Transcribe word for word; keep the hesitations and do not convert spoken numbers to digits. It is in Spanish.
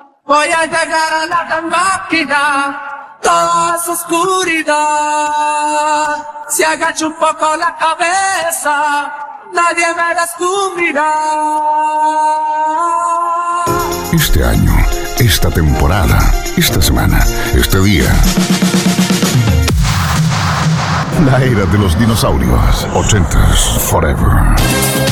voy a llegar a la gran máquina, toda es oscuridad. Si agacho un poco la cabeza, nadie me descubrirá. Este año, esta temporada, esta semana, este día. La era de los dinosaurios. ochentas forever.